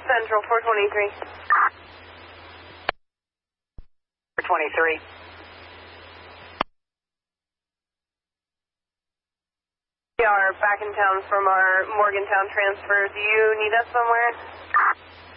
Central, 423. 423. We are back in town from our Morgantown transfer. Do you need us somewhere?